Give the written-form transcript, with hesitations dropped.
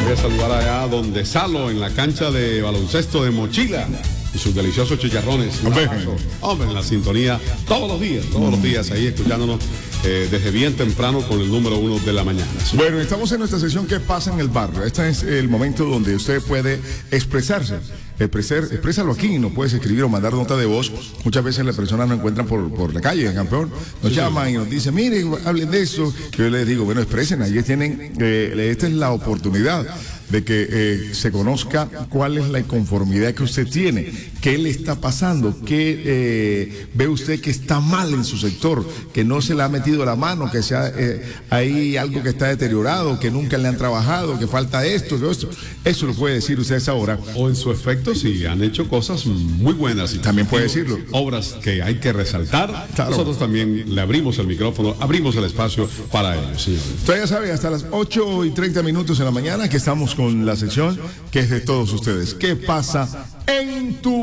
Voy a saludar allá donde Salo, en la cancha de baloncesto de Mochila, y sus deliciosos chicharrones. Hombre, en la sintonía todos los días ahí escuchándonos desde bien temprano con el número 1 de la mañana. Bueno, estamos en nuestra sección ¿Qué pasa en el barrio? Este es el momento donde usted puede expresarse. Exprésalo aquí, nos puedes escribir o mandar nota de voz. Muchas veces las personas nos encuentran por la calle, campeón, nos llaman y nos dicen, mire, hablen de eso. Yo les digo, bueno, expresen, ahí tienen, esta es la oportunidad de que se conozca cuál es la inconformidad que usted tiene, qué le está pasando, qué ve usted que está mal en su sector, que no se le ha metido la mano, que hay algo que está deteriorado, que nunca le han trabajado, que falta esto, eso lo puede decir usted a esa hora. O en su efecto, si han hecho cosas muy buenas. Y también puede decirlo. Obras que hay que resaltar. Claro. Nosotros también le abrimos el micrófono, abrimos el espacio para ellos, señor. Usted ya sabe, hasta las 8:30 de la mañana que estamos con la sección que es de todos ustedes. ¿Qué pasa en tu